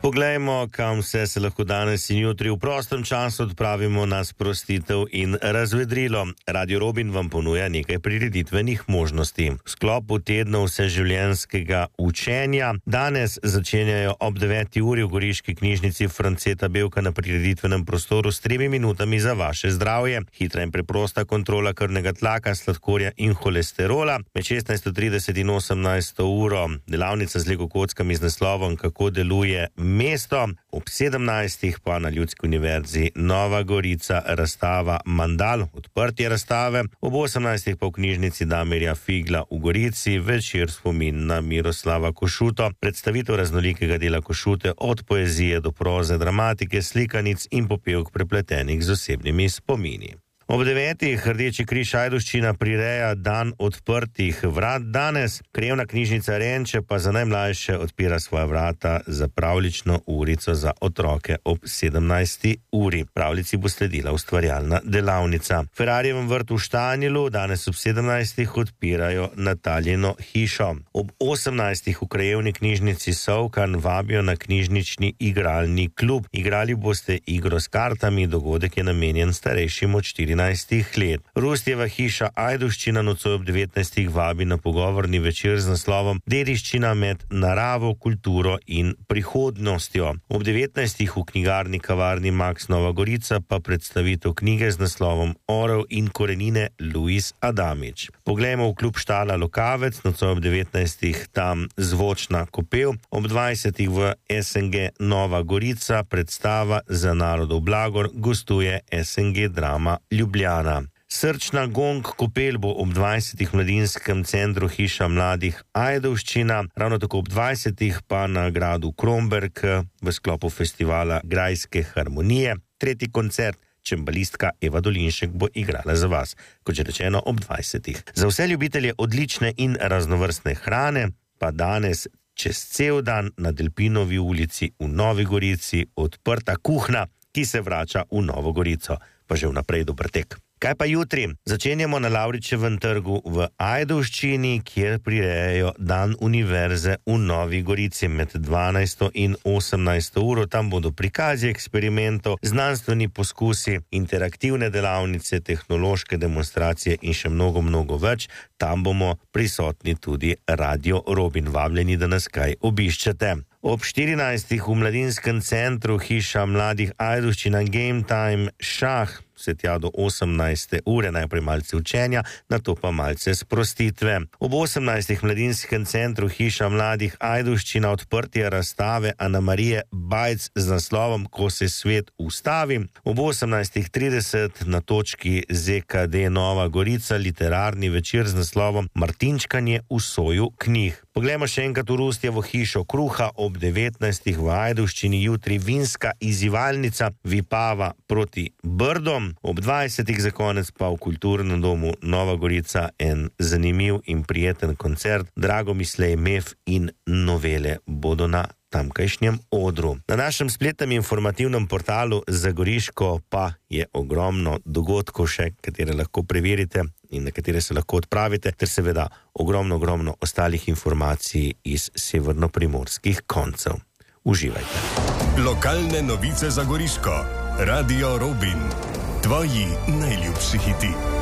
Poglejmo, kam vse se lahko danes in jutri v prostem času odpravimo na sprostitev in razvedrilo. Radio Robin vam ponuja nekaj prireditvenih možnosti. V sklopu tedna vseživljenjskega učenja danes začenjajo ob 9. uri v Goriški knjižnici Franceta Bevka na prireditvenem prostoru s 3 minutami za vaše zdravje. Hitra in preprosta kontrola krvnega tlaka, sladkorja in holesterola. Med 16:30 in 18. uro delavnica z Lego kockami z naslovom Kako deluje mesto. Ob 17. pa na Ljudski univerzi Nova Gorica razstava Mandal, odprtje razstave. Ob 18. pa v knjižnici Damirja Figla v Gorici večer spomin na Miroslava Košuto. Predstavitev raznolikega dela Košute od poezije do proze, dramatike, slikanic in popevk prepletenih z osebnimi spomini. Ob 9. Rdeči križ Ajdovščina prireja dan odprtih vrat danes. Krajevna knjižnica Renče pa za najmlajše odpira svoja vrata za pravljično urico za otroke ob 17. uri. Pravljici bo sledila ustvarjalna delavnica. V Ferrarijevem vrtu v Štanjelu danes ob 17. odpirajo Nataljino hišo. Ob 18. v Krajevni knjižnici Sovkan vabijo na knjižnični igralni klub. Igrali boste igro s kartami, dogodek je namenjen starejšim od 14 let. Rustjeva hiša Ajdovščina nocoj ob 19. vabi na pogovorni večer z naslovom Dediščina med naravo, kulturo in prihodnostjo. Ob 19. v knjigarni kavarni Max Nova Gorica pa predstavitev knjige z naslovom Orel in korenine Luis Adamič. Poglejmo v klub Štala Lokavec, nocoj ob 19. tam zvočna kopel. Ob 20. v SNG Nova Gorica predstava Za narodov blagor gostuje SNG drama Ljubljana. Srčna gong kopel bo ob 20. v mladinskem centru Hiša mladih Ajdovščina, ravno tako ob 20. pa na gradu Kromberk v sklopu festivala Grajske harmonije. Tretji koncert, čembalistka Eva Dolinšek bo igrala za vas, kot že rečeno ob 20. Za vse ljubitelje odlične in raznovrstne hrane pa danes čez cel dan na Delpinovi ulici v Novi Gorici odprta kuhna, ki se vrača v Novo Gorico. Pa že vnaprej dober tek. Kaj pa jutri? Začenjamo na Lavričevem trgu v Ajdovščini, kjer prirejajo Dan univerze v Novi Gorici med 12. in 18. uro. Tam bodo prikazi eksperimentov, znanstveni poskusi, interaktivne delavnice, tehnološke demonstracije in še mnogo več. Tam bomo prisotni tudi Radio Robin. Vabljeni, da nas kaj obiščete. Ob 14. v mladinskem centru Hiša mladih Ajdovščina Game Time šah, vse tja do 18. ure, najprej malce učenja, nato pa malce sprostitve. Ob 18. v mladinskem centru Hiša mladih Ajdovščina odprtje razstave Ana Marije Bajc z naslovom Ko se svet ustavi. Ob 18:30 na točki ZKD Nova Gorica literarni večer z naslovom Martinčkanje v soju knjig. Poglejmo še enkrat v Rustjevo hišo kruha ob 19. v Ajdovščini, jutri vinska izzivalnica Vipava proti Brdom. Ob 20. za konec pa v Kulturnem domu Nova Gorica en zanimiv in prijeten koncert. Dragomislej Mef in novele bodo na tamkajšnjem odru. Na našem spletnem informativnem portalu za Goriško pa je ogromno dogodkov še, katere lahko preverite in na katere se lahko odpravite, ter seveda ogromno ostalih informacij iz severnoprimorskih koncev. Uživajte. Lokalne novice za Goriško. Radio Robin. Tvoji najljubši hiti.